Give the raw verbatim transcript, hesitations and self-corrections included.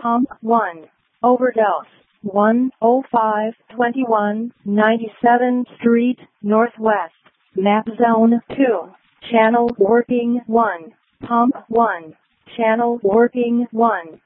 Pump one. Overdose. one oh five twenty-one ninety-seventh Street, Northwest. Map Zone two. Channel working one. Pump one. Channel working one.